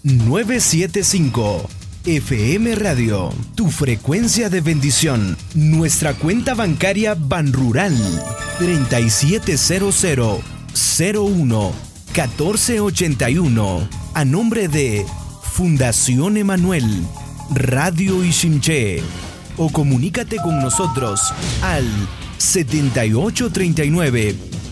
975. FM Radio, tu frecuencia de bendición. Nuestra cuenta bancaria Banrural 3700011481. A nombre de Fundación Emanuel, Radio Ixinché. O comunícate con nosotros al 7839